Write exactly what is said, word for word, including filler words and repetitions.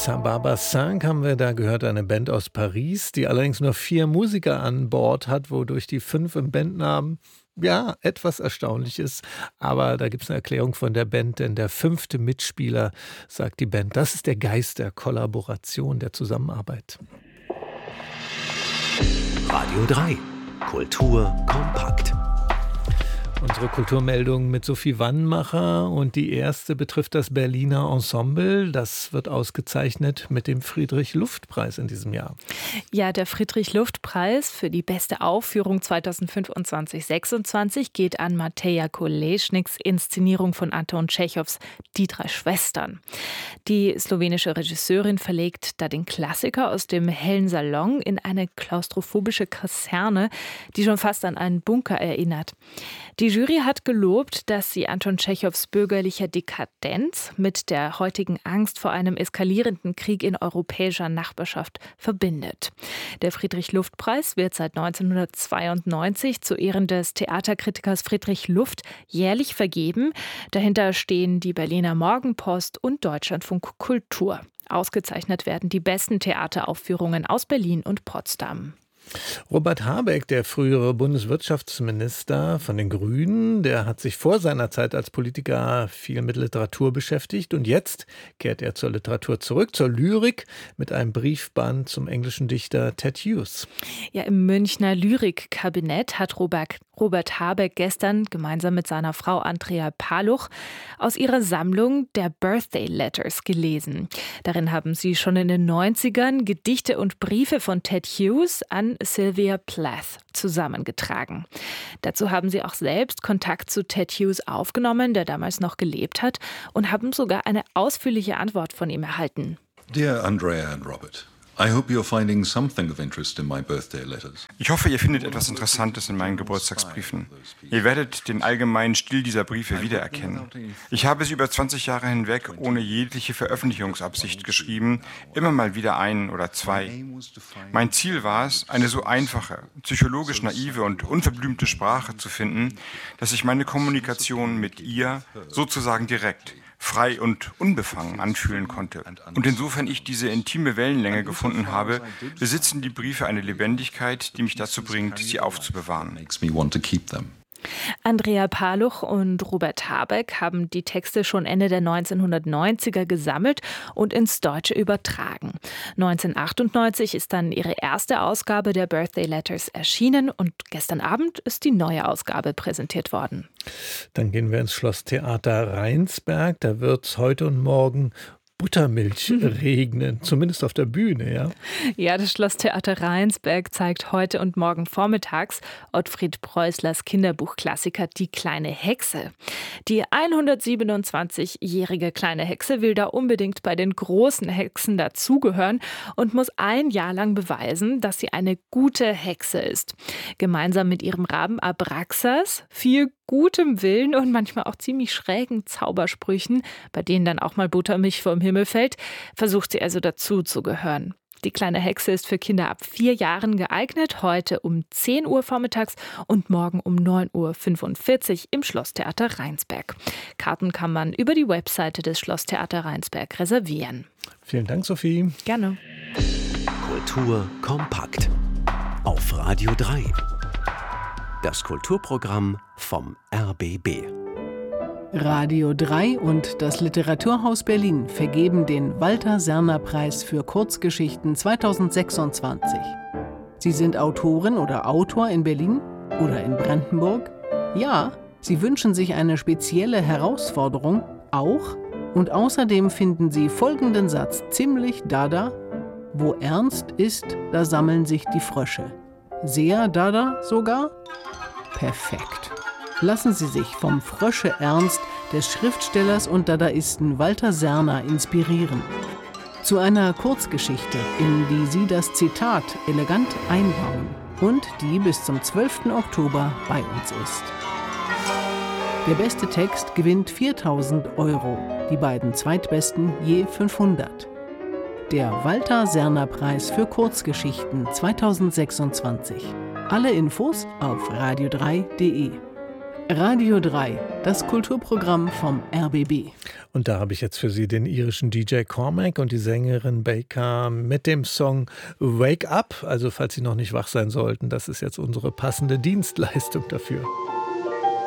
Sababa Cinq haben wir da gehört, eine Band aus Paris, die allerdings nur vier Musiker an Bord hat, wodurch die fünf im Bandnamen ja etwas erstaunlich ist. Aber da gibt es eine Erklärung von der Band, denn der fünfte Mitspieler, sagt die Band, das ist der Geist der Kollaboration, der Zusammenarbeit. Radio drei. Kultur kompakt. Unsere Kulturmeldung mit Sophie Wannmacher und die erste betrifft das Berliner Ensemble. Das wird ausgezeichnet mit dem Friedrich-Luft-Preis in diesem Jahr. Ja, der Friedrich-Luft-Preis für die beste Aufführung zweitausendfünfundzwanzig sechsundzwanzig geht an Mateja Kolesniks Inszenierung von Anton Tschechows Die drei Schwestern. Die slowenische Regisseurin verlegt da den Klassiker aus dem hellen Salon in eine klaustrophobische Kaserne, die schon fast an einen Bunker erinnert. Die Jury hat gelobt, dass sie Anton Tschechows bürgerlicher Dekadenz mit der heutigen Angst vor einem eskalierenden Krieg in europäischer Nachbarschaft verbindet. Der Friedrich-Luft-Preis wird seit neunzehnhundertzweiundneunzig zu Ehren des Theaterkritikers Friedrich Luft jährlich vergeben. Dahinter stehen die Berliner Morgenpost und Deutschlandfunk Kultur. Ausgezeichnet werden die besten Theateraufführungen aus Berlin und Potsdam. Robert Habeck, der frühere Bundeswirtschaftsminister von den Grünen, der hat sich vor seiner Zeit als Politiker viel mit Literatur beschäftigt und jetzt kehrt er zur Literatur zurück, zur Lyrik mit einem Briefband zum englischen Dichter Ted Hughes. Ja, im Münchner Lyrikkabinett hat Robert, Robert Habeck gestern gemeinsam mit seiner Frau Andrea Paluch aus ihrer Sammlung der Birthday Letters gelesen. Darin haben sie schon in den neunzigern Gedichte und Briefe von Ted Hughes an Sylvia Plath zusammengetragen. Dazu haben sie auch selbst Kontakt zu Ted Hughes aufgenommen, der damals noch gelebt hat, und haben sogar eine ausführliche Antwort von ihm erhalten. Dear Andrea and Robert, I hope you're finding something of interest in my birthday letters. Ich hoffe, ihr findet etwas Interessantes in meinen Geburtstagsbriefen. Ihr werdet den allgemeinen Stil dieser Briefe wiedererkennen. Ich habe sie über zwanzig Jahre hinweg ohne jegliche Veröffentlichungsabsicht geschrieben, immer mal wieder ein oder zwei. Mein Ziel war es, eine so einfache, psychologisch naive und unverblümte Sprache zu finden, dass ich meine Kommunikation mit ihr sozusagen direkt, frei und unbefangen anfühlen konnte. Und insofern ich diese intime Wellenlänge gefunden habe, besitzen die Briefe eine Lebendigkeit, die mich dazu bringt, sie aufzubewahren. Andrea Paluch und Robert Habeck haben die Texte schon Ende der neunzehnhundertneunziger gesammelt und ins Deutsche übertragen. neunzehnhundertachtundneunzig ist dann ihre erste Ausgabe der Birthday Letters erschienen und gestern Abend ist die neue Ausgabe präsentiert worden. Dann gehen wir ins Schlosstheater Rheinsberg. Da wird es heute und morgen Buttermilch regnen, zumindest auf der Bühne, ja? Ja, das Schlosstheater Rheinsberg zeigt heute und morgen vormittags Ottfried Preußlers Kinderbuchklassiker Die kleine Hexe. Die hundertsiebenundzwanzigjährige kleine Hexe will da unbedingt bei den großen Hexen dazugehören und muss ein Jahr lang beweisen, dass sie eine gute Hexe ist. Gemeinsam mit ihrem Raben Abraxas, viel gutem Willen und manchmal auch ziemlich schrägen Zaubersprüchen, bei denen dann auch mal Buttermilch vom Himmel fällt, versucht sie also dazu zu gehören. Die kleine Hexe ist für Kinder ab vier Jahren geeignet, heute um zehn Uhr vormittags und morgen um neun Uhr fünfundvierzig im Schlosstheater Rheinsberg. Karten kann man über die Webseite des Schlosstheater Rheinsberg reservieren. Vielen Dank, Sophie. Gerne. Kultur kompakt. Auf Radio drei. Das Kulturprogramm vom R B B. Radio drei und das Literaturhaus Berlin vergeben den Walter-Serner-Preis für Kurzgeschichten zweitausendsechsundzwanzig. Sie sind Autorin oder Autor in Berlin oder in Brandenburg? Ja, Sie wünschen sich eine spezielle Herausforderung? Auch? Und außerdem finden Sie folgenden Satz ziemlich dada: Wo Ernst ist, da sammeln sich die Frösche. Sehr dada sogar? Perfekt. Lassen Sie sich vom Frösche-Ernst des Schriftstellers und Dadaisten Walter Serner inspirieren. Zu einer Kurzgeschichte, in die Sie das Zitat elegant einbauen und die bis zum zwölften Oktober bei uns ist. Der beste Text gewinnt viertausend Euro, die beiden zweitbesten je fünfhundert. Der Walter-Serner-Preis für Kurzgeschichten zweitausendsechsundzwanzig. Alle Infos auf radio drei punkt de. Radio drei, das Kulturprogramm vom R B B. Und da habe ich jetzt für Sie den irischen D J Cormac und die Sängerin Baker mit dem Song Wake Up. Also falls Sie noch nicht wach sein sollten, das ist jetzt unsere passende Dienstleistung dafür.